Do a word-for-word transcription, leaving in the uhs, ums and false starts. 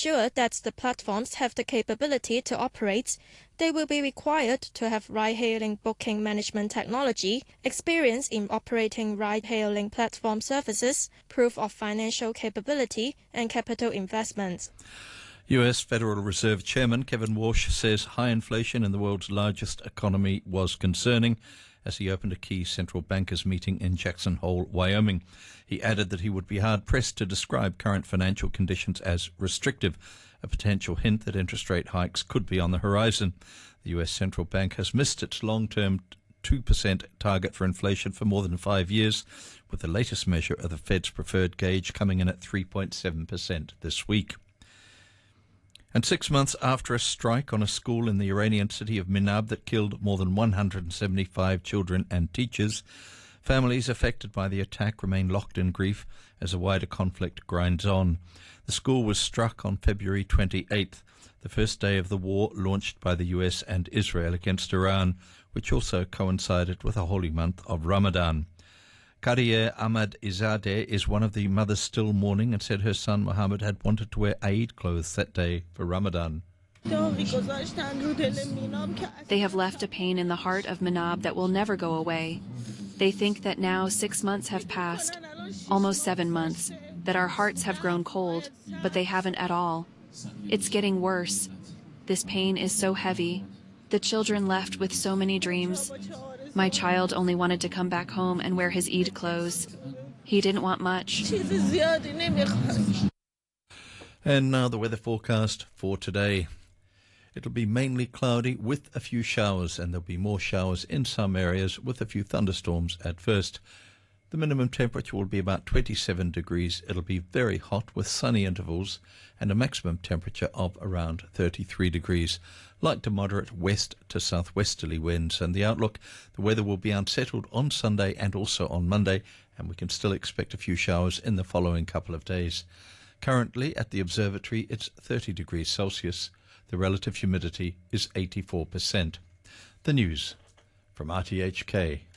ensure that the platforms have the capability to operate, they will be required to have ride-hailing booking management technology, experience in operating ride-hailing platform services, proof of financial capability, and capital investments. U S Federal Reserve Chairman Kevin Warsh says high inflation in the world's largest economy was concerning as he opened a key central bankers meeting in Jackson Hole, Wyoming. He added that he would be hard-pressed to describe current financial conditions as restrictive, a potential hint that interest rate hikes could be on the horizon. The U S Central Bank has missed its long-term two percent target for inflation for more than five years, with the latest measure of the Fed's preferred gauge coming in at three point seven percent this week. And six months after a strike on a school in the Iranian city of Minab that killed more than one hundred seventy-five children and teachers, families affected by the attack remain locked in grief as a wider conflict grinds on. The school was struck on February twenty-eighth, the first day of the war launched by the U S and Israel against Iran, which also coincided with a holy month of Ramadan. Qadier Ahmad Izadeh is one of the mothers still mourning and said her son Mohammed had wanted to wear Eid clothes that day for Ramadan. They have left a pain in the heart of Minab that will never go away. They think that now six months have passed, almost seven months, that our hearts have grown cold, but they haven't at all. It's getting worse. This pain is so heavy. The children left with so many dreams. My child only wanted to come back home and wear his Eid clothes. He didn't want much. And now the weather forecast for today. It'll be mainly cloudy with a few showers, and there'll be more showers in some areas with a few thunderstorms at first. The minimum temperature will be about twenty-seven degrees. It'll be very hot with sunny intervals and a maximum temperature of around thirty-three degrees. Light to moderate west to southwesterly winds, and the outlook, the weather will be unsettled on Sunday and also on Monday, and we can still expect a few showers in the following couple of days. Currently at the observatory it's thirty degrees Celsius. The relative humidity is eighty-four percent. The news from R T H K.